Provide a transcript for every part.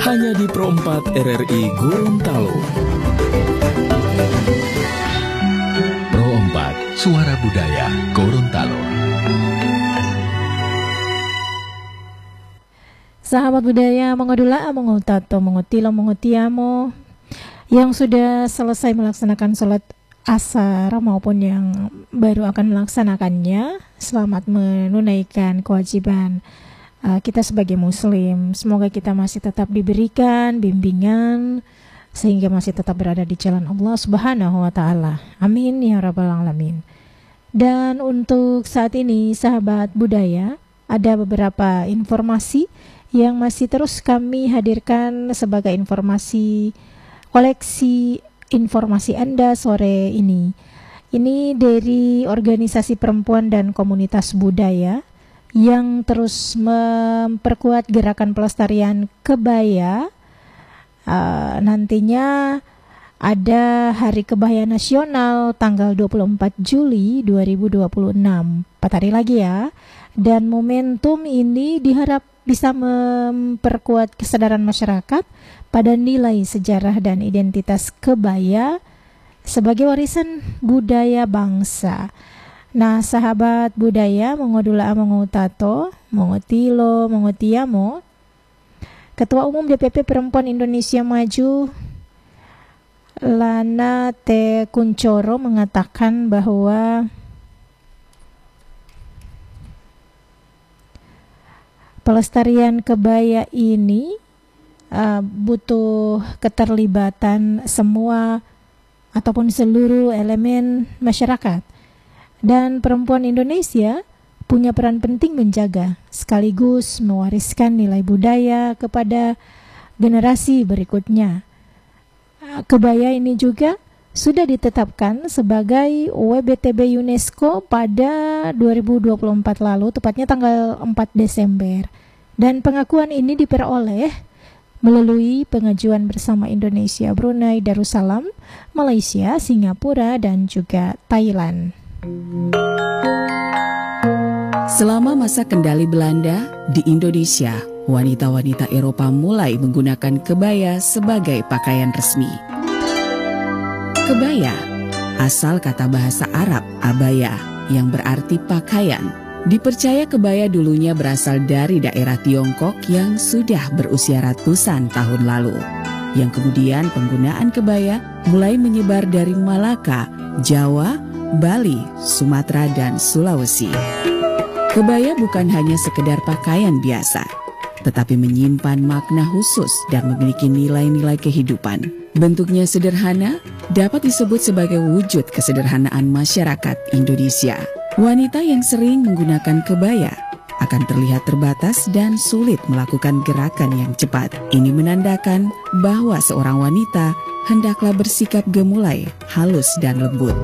hanya di Pro 4 RRI Gorontalo. Pro 4, Suara Budaya Gorontalo. Sahabat budaya, mengodula, mengutato, mengutilo, mengutiamo, yang sudah selesai melaksanakan sholat asar maupun yang baru akan melaksanakannya, selamat menunaikan kewajiban kita sebagai muslim. Semoga kita masih tetap diberikan bimbingan sehingga masih tetap berada di jalan Allah Subhanahu wa taala. Amin ya rabbal alamin. Dan untuk saat ini sahabat budaya, ada beberapa informasi yang masih terus kami hadirkan sebagai informasi koleksi informasi Anda sore ini. Ini dari organisasi perempuan dan komunitas budaya yang terus memperkuat gerakan pelestarian kebaya. Nantinya ada Hari Kebaya Nasional tanggal 24 Juli 2026, 4 hari lagi ya. Dan momentum ini diharap bisa memperkuat kesadaran masyarakat pada nilai sejarah dan identitas kebaya sebagai warisan budaya bangsa. Nah, sahabat budaya, mengodula mengutato, mengutilo, mengutiamo, Ketua Umum DPP Perempuan Indonesia Maju Lana T. Kuncoro mengatakan bahwa pelestarian kebaya ini butuh keterlibatan semua ataupun seluruh elemen masyarakat. Dan perempuan Indonesia punya peran penting menjaga sekaligus mewariskan nilai budaya kepada generasi berikutnya. Kebaya ini juga sudah ditetapkan sebagai WBTB UNESCO pada 2024 lalu, tepatnya tanggal 4 Desember. Dan pengakuan ini diperoleh melalui pengajuan bersama Indonesia, Brunei Darussalam, Malaysia, Singapura, dan juga Thailand. Selama masa kendali Belanda di Indonesia, wanita-wanita Eropa mulai menggunakan kebaya sebagai pakaian resmi. Kebaya asal kata bahasa Arab abaya yang berarti pakaian. Dipercaya kebaya dulunya berasal dari daerah Tiongkok yang sudah berusia ratusan tahun lalu. Yang kemudian penggunaan kebaya mulai menyebar dari Malaka, Jawa, Bali, Sumatera, dan Sulawesi. Kebaya bukan hanya sekedar pakaian biasa, tetapi menyimpan makna khusus dan memiliki nilai-nilai kehidupan. Bentuknya sederhana, dapat disebut sebagai wujud kesederhanaan masyarakat Indonesia. Wanita yang sering menggunakan kebaya akan terlihat terbatas dan sulit melakukan gerakan yang cepat. Ini menandakan bahwa seorang wanita hendaklah bersikap gemulai, halus, dan lembut.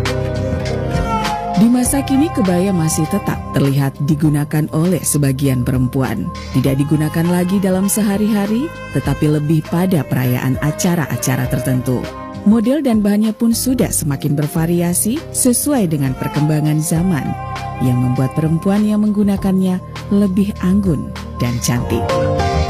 Di masa kini kebaya masih tetap terlihat digunakan oleh sebagian perempuan. Tidak digunakan lagi dalam sehari-hari, tetapi lebih pada perayaan acara-acara tertentu. Model dan bahannya pun sudah semakin bervariasi sesuai dengan perkembangan zaman, yang membuat perempuan yang menggunakannya lebih anggun dan cantik.